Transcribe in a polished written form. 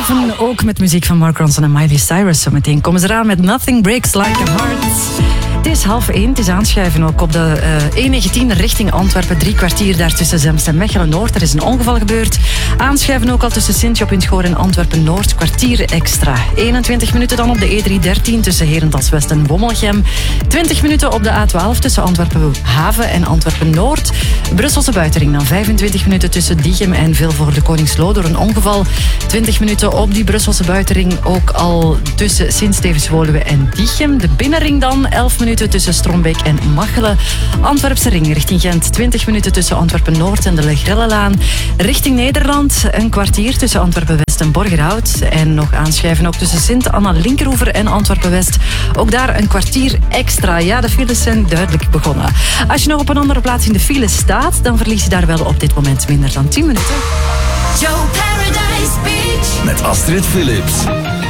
Haven, ook met muziek van Mark Ronson en Miley Cyrus. Zometeen komen ze eraan met Nothing Breaks Like a Heart. Het is 12:30, het is aanschuiven ook op de E19 richting Antwerpen. 3 kwartier daar tussen Zemst en Mechelen-Noord. Er is een ongeval gebeurd. Aanschuiven ook al tussen Sint-Job-in-het-Goor en Antwerpen-Noord. Kwartier extra. 21 minuten dan op de E313 tussen Herentals-West en Wommelgem. 20 minuten op de A12 tussen Antwerpen-Haven en Antwerpen-Noord. Brusselse buitenring dan 25 minuten tussen Diegem en Vilvoorde-Koningslo door een ongeval. 20 minuten op die Brusselse buitenring ook al tussen Sint-Stevens-Woluwe en Diegem. De binnenring dan 11 minuten tussen Strombeek en Machelen. Antwerpse ring richting Gent 20 minuten tussen Antwerpen-Noord en de Legrellelaan. Richting Nederland een kwartier tussen Antwerpen-West en Borgerhout. En nog aanschuiven ook tussen Sint-Anna-Linkeroever en Antwerpen-West. Ook daar een kwartier extra. Ja, de files zijn duidelijk begonnen. Als je nog op een andere plaats in de file staat, dan verlies je daar wel op dit moment minder dan 10 minuten. Joe Paradise Beach met Astrid Philips.